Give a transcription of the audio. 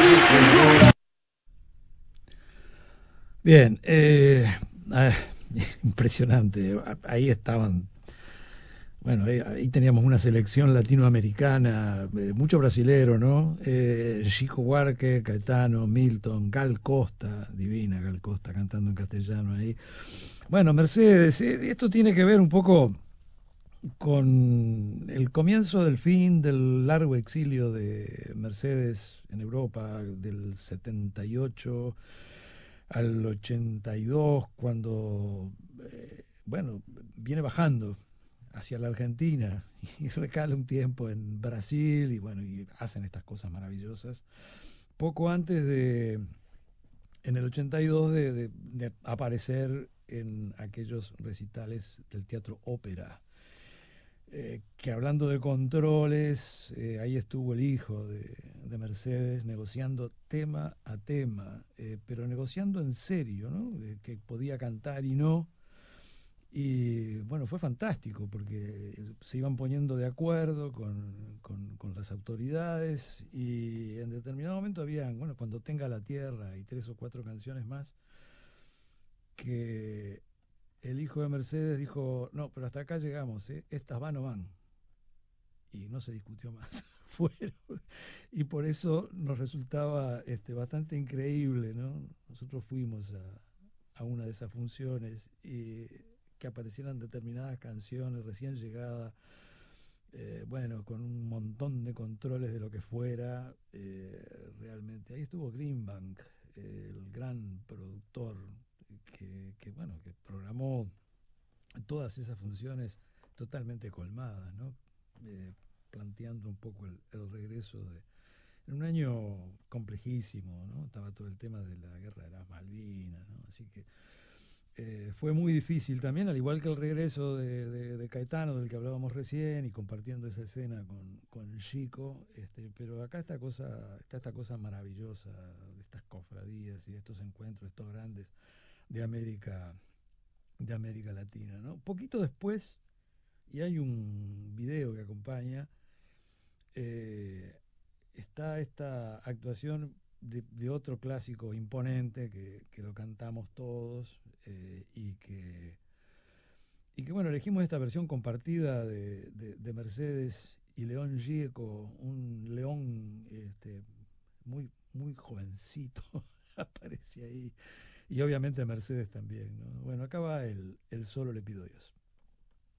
Bien, ah, impresionante. Ahí estaban, bueno, ahí teníamos una selección latinoamericana, mucho brasilero, ¿no? Chico Huarque, Caetano, Milton, Gal Costa, divina Gal Costa cantando en castellano ahí. Bueno, Mercedes, esto tiene que ver un poco con el comienzo del fin del largo exilio de Mercedes en Europa, del 78 al 82, cuando, bueno, viene bajando hacia la Argentina y recala un tiempo en Brasil y bueno, y hacen estas cosas maravillosas. Poco antes de, en el 82, de aparecer en aquellos recitales del Teatro Ópera, que hablando de controles, ahí estuvo el hijo de Mercedes negociando tema a tema, pero negociando en serio, ¿no? Que podía cantar y no. Y bueno, fue fantástico porque se iban poniendo de acuerdo con las autoridades y en determinado momento habían, bueno, cuando tenga la tierra y tres o cuatro canciones más, que el hijo de Mercedes dijo, no, pero hasta acá llegamos, ¿eh? Estas van o van. Y no se discutió más. Fueron. Y por eso nos resultaba bastante increíble, ¿no? Nosotros fuimos a una de esas funciones y que aparecieran determinadas canciones recién llegadas, bueno, con un montón de controles de lo que fuera, realmente. Ahí estuvo Greenbank, el gran productor bueno, que programó todas esas funciones totalmente colmadas, ¿no? Eh, Planteando un poco el regreso de en un año complejísimo, ¿no? Estaba todo el tema de la guerra de las Malvinas, ¿no? Así que fue muy difícil también, al igual que el regreso de Caetano, del que hablábamos recién, y compartiendo esa escena con Chico, pero acá está esta cosa maravillosa de estas cofradías y de estos encuentros, estos grandes de de América Latina, ¿no? Poquito después, y hay un video que acompaña, eh, está esta actuación de otro clásico imponente que lo cantamos todos, y que bueno, elegimos esta versión compartida de Mercedes y León Gieco, un León muy jovencito, aparece ahí, y obviamente Mercedes también, ¿no? Bueno, acá va el Solo le pido a Dios.